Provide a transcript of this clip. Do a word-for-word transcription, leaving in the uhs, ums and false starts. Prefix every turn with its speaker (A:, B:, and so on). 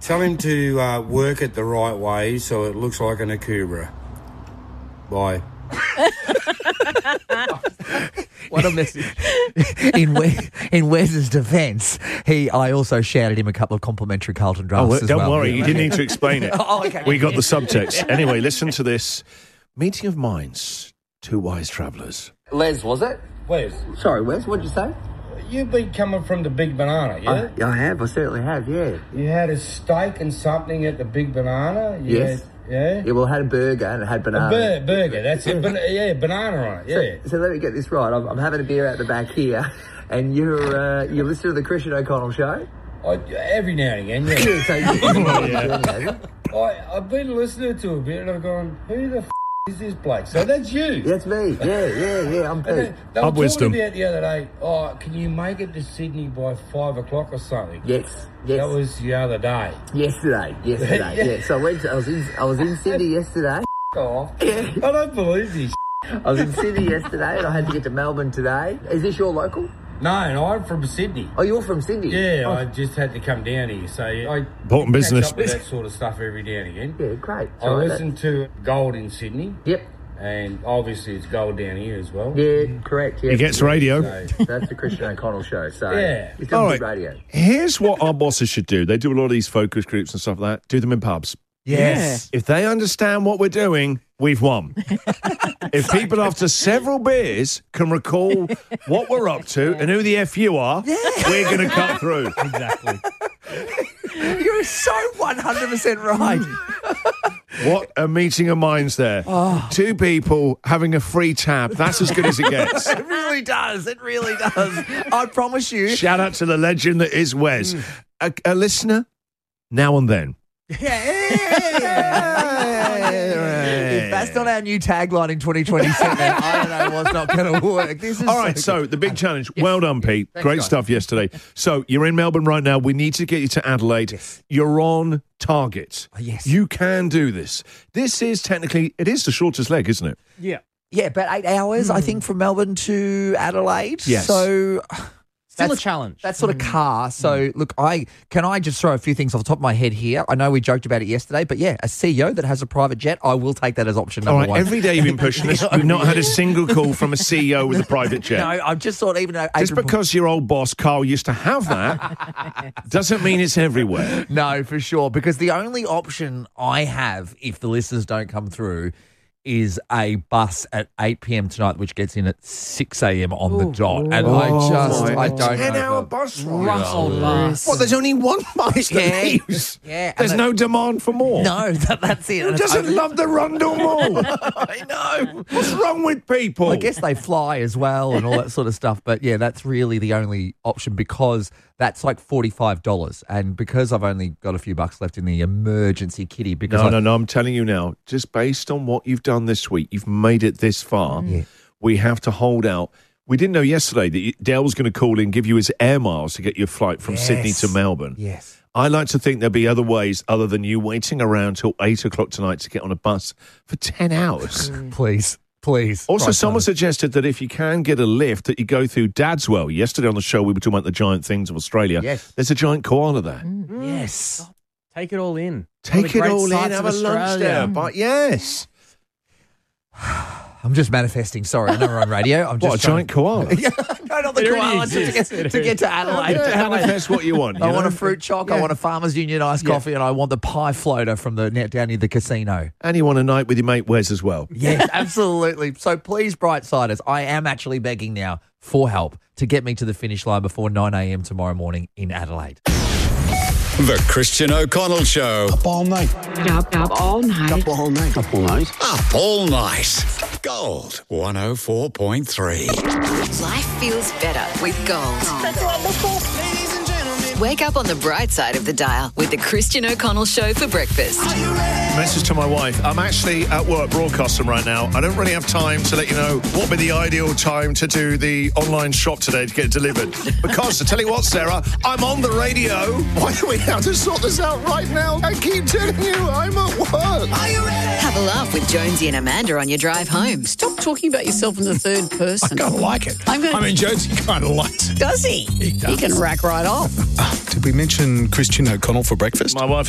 A: Tell him to uh, work it the right way so it looks like an Akubra. Bye.
B: What a message. In Wes, in Wes's defence, he I also shouted him a couple of complimentary Carlton drafts
C: Oh,
B: as
C: don't
B: well.
C: worry, you didn't need to explain it.
B: Oh, okay.
C: We got the subtext. Anyway, listen to this. Meeting of minds, two wise travellers.
D: Les, was it?
A: Wes,
D: Sorry, Wes, what'd you say?
A: you've been coming from the Big Banana, yeah?
D: I, I have, I certainly have, yeah.
A: You had a steak and something at the Big Banana? You
D: Yes.
A: Had, yeah?
D: Yeah, well, I had a burger and it had
A: A
D: banana.
A: bur- burger, that's it. Ban- yeah, banana on it, yeah.
D: So, so let me get this right. I'm, I'm having a beer out the back here, and you're uh, you listen to the Christian O'Connell show.
A: I, every now and again, yeah.
D: Yeah, so you,
A: I, I've been listening to it a bit and I've gone, who the f*** is this bloke? So that's you.
D: That's me. Yeah, yeah, yeah. I'm
A: And
D: Pete.
A: they, they were
C: Up wisdom.
A: talking about the other day, oh, can you make it to Sydney by five o'clock or something?
D: Yes, yes.
A: That was the other day.
D: Yesterday, yesterday.
A: Yeah.
D: yeah. So I went. To, I was in. I was in Sydney yesterday.
A: Oh, I don't believe this.
D: I was in Sydney yesterday, and I had to get to Melbourne today. Is this your local?
A: No, no, I'm from Sydney.
D: Oh, you're from Sydney?
A: Yeah,
D: Oh,
A: I just had to come down here. So I
C: Important business.
A: catch up with that sort of stuff every now and again.
D: yeah, great.
A: I
D: So that-
A: listen to Gold in Sydney,
D: Yep.
A: and obviously it's Gold down here as well.
D: Yeah, correct. Yeah.
C: He gets radio.
A: So,
D: That's the Christian O'Connell show. So
A: Yeah.
D: it's got
C: All
D: good
C: right.
D: radio.
C: Here's what our bosses should do. They do a lot of these focus groups and stuff like that. Do them in pubs.
B: Yes.
C: If they understand what we're doing, we've won. If people after several beers can recall what we're up to and who the F you are, we're going to cut through.
B: Exactly. You're so one hundred percent right.
C: What a meeting of minds there. Two people having a free tab. That's as good as it gets.
B: It really does. It really does. I promise you.
C: Shout out to the legend that is Wes. A, a listener, now and then.
B: If that's not our new tagline in twenty twenty-seven, I don't know what's not going to work. This is
C: All right,
B: so
C: so the big challenge. Well done, Pete.
B: Thanks,
C: Great
B: guys.
C: stuff yesterday. So you're in Melbourne right now. We need to get you to Adelaide.
B: Yes.
C: You're on target.
B: yes.
C: You can do this. This is technically, it is the shortest leg, isn't it?
E: Yeah.
B: Yeah, about eight hours, I think, from Melbourne to Adelaide.
C: Yes.
B: So
E: Still
B: That's-
E: a challenge.
B: that sort of car. So look, I can I just throw a few things off the top of my head here. I know we joked about it yesterday, but yeah, a C E O that has a private jet, I will take that as option
C: All
B: number
C: right,
B: one.
C: every day you've been pushing this. We've not had a single call from a C E O with a private jet.
B: No, I just thought even though
C: Just
B: Adrian-
C: because your old boss, Carl, used to have that doesn't mean it's everywhere.
B: No, for sure. Because the only option I have, if the listeners don't come through, is a bus at eight p.m. tonight, which gets in at six a.m. on the dot. And I just, I don't know.
C: ten-hour
B: if I-
C: bus ride.
E: Russell bus.
C: What, there's only one bus that
B: Yeah.
C: leaves?
B: Yeah, and
C: There's
B: that-
C: no demand for more.
B: No, that, that's it.
C: Who
B: And it's
C: doesn't
B: only-
C: love the Rundle Mall?
B: I know.
C: What's wrong with people?
B: I guess they fly as well and all that sort of stuff. But yeah, that's really the only option because that's like forty-five dollars. And because I've only got a few bucks left in the emergency kitty, because
C: No,
B: I,
C: no, no. I'm telling you now, just based on what you've done this week, you've made it this far.
B: Yeah.
C: We have to hold out. We didn't know yesterday that Dale was going to call in, give you his air miles to get your flight from
B: Yes.
C: Sydney to Melbourne.
B: Yes.
C: I like to think there'll be other ways other than you waiting around till eight o'clock tonight to get on a bus for ten hours.
B: Please, please.
C: Also,
B: Right,
C: someone
B: Simon.
C: suggested that if you can get a lift, that you go through Dadswell. Yesterday on the show, we were talking about the giant things of Australia.
B: Yes.
C: There's a giant koala there.
B: Yes.
E: Take it all in.
C: Take
E: One of the
C: it
E: great
C: all in,
E: sights
C: have
E: of
C: a lunch
E: Australia.
C: there. But yes.
B: I'm just manifesting. Sorry, I know we're on radio. I'm just
C: What, a
B: trying-
C: giant koala?
B: No, not the
E: It already
B: koala. To
E: exists.
B: get,
E: It
B: to get to Adelaide.
C: Yeah, manifest what you want.
B: I
C: you
B: want
C: know?
B: a fruit choc. I
C: Yeah.
B: want a Farmers Union iced coffee, and I want the pie floater from the net down near the casino.
C: And you want a night with your mate Wes as well.
B: Yes, absolutely. So please, Brightsiders, I am actually begging now for help to get me to the finish line before nine a.m. tomorrow morning in Adelaide.
F: The Christian O'Connell Show.
G: Up all night.
H: Up, up all night.
G: Up all night. Up all night.
F: Up all night. Gold one oh four point three.
I: Life feels better with Gold. That's wonderful. Ladies and gentlemen. Wake up on the bright side of the dial with the Christian O'Connell Show for breakfast.
C: Message to my wife. I'm actually at work broadcasting right now. I don't really have time to let you know what would be the ideal time to do the online shop today to get it delivered. Because, I tell you what, Sarah, I'm on the radio. Why do we have to sort this out right now? I keep telling you, I'm at work. Are you ready?
I: Have a laugh with Jonesy and Amanda on your drive home.
H: Stop talking about yourself in the third person.
G: Kind of like it.
H: I'm gonna-
G: I mean, Jonesy kind of likes it.
H: Does he?
G: He does.
H: He can rack right off.
G: Did we mention Christian O'Connell for breakfast?
C: My wife